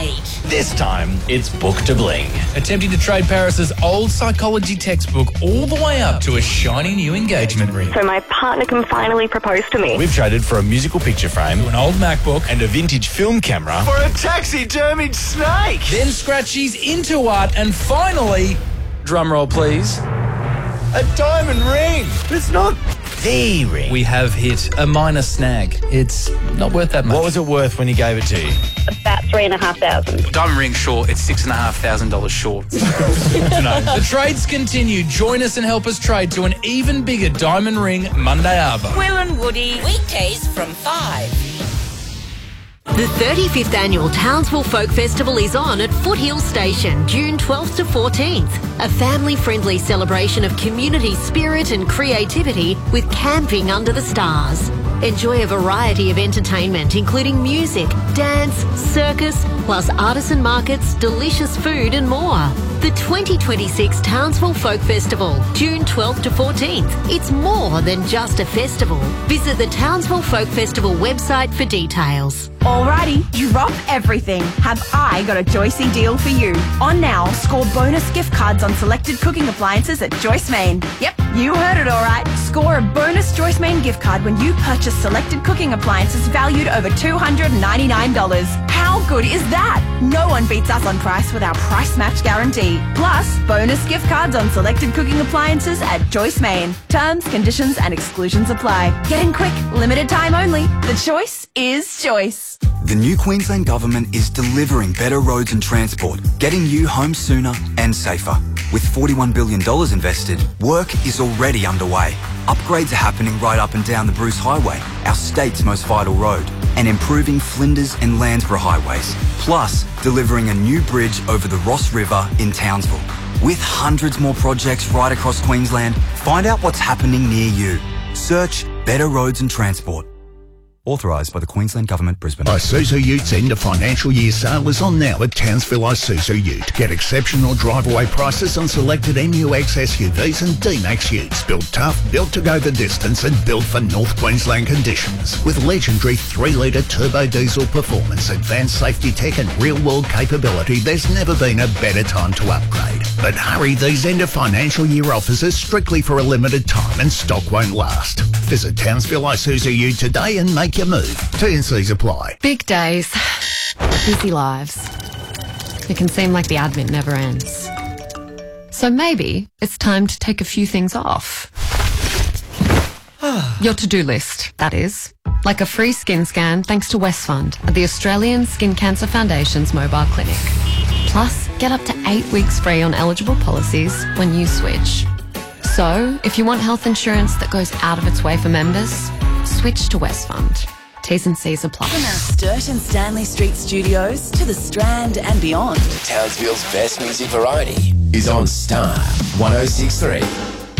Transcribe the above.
8. This time, it's Book to Bling. Attempting to trade Paris's old psychology textbook all the way up to a shiny new engagement ring. So my partner can finally propose to me. We've traded for a musical picture frame, To an old MacBook. and a vintage film camera for a taxidermied snake. Then Scratchy's into art, and finally, drumroll please, A diamond ring. But it's not the ring. we have hit a minor snag. It's not worth that much. What was it worth when he gave it to you? About $3,500. Diamond ring short, it's $6,500 short. The trades continue. Join us and help us trade to an even bigger diamond ring Monday Arbor. Will and Woody, weekdays from 5. The 35th Annual Townsville Folk Festival is on at Foothill Station, June 12th to 14th. A family-friendly celebration of community spirit and creativity with camping under the stars. Enjoy a variety of entertainment, including music, dance, circus, plus artisan markets, delicious food and more. The 2026 Townsville Folk Festival, June 12th to 14th. It's more than just a festival. Visit the Townsville Folk Festival website for details. Alrighty, drop everything. Have I got a Joycey deal for you? On now, score bonus gift cards on selected cooking appliances at Joyce Main. Yep, you heard it alright. Score a bonus Joyce Main gift card when you purchase selected cooking appliances valued over $299. How good is that? No one beats us on price with our price match guarantee. Plus, bonus gift cards on selected cooking appliances at Joyce Main. Terms, conditions and exclusions apply. Get in quick, limited time only. The choice is choice. The new Queensland Government is delivering better roads and transport, getting you home sooner and safer. With $41 billion invested, work is already underway. Upgrades are happening right up and down the Bruce Highway, our state's most vital road, and improving Flinders and Landsborough highways. Plus, delivering a new bridge over the Ross River in Townsville. With hundreds more projects right across Queensland, find out what's happening near you. Search Better Roads and Transport. Authorised by the Queensland Government, Brisbane. Isuzu Utes end of financial year sale is on now at Townsville Isuzu Ute. Get exceptional drive-away prices on selected MUX SUVs and D-Max Utes. Built tough, built to go the distance and built for North Queensland conditions. With legendary 3-litre turbo diesel performance, advanced safety tech and real-world capability, there's never been a better time to upgrade. But hurry, these end of financial year offers are strictly for a limited time and stock won't last. Visit Townsville Isuzu Ute today and make your move. T&Cs apply. Big days, busy lives. It can seem like the admin never ends. So maybe it's time to take a few things off. Your to-do list, that is. Like a free skin scan thanks to Westfund at the Australian Skin Cancer Foundation's mobile clinic. Plus, get up to 8 weeks free on eligible policies when you switch. So, if you want health insurance that goes out of its way for members, switch to Westfund. T's and C's apply. From our Sturt and Stanley Street studios to the Strand and beyond. Townsville's best music variety is on Star 106.3.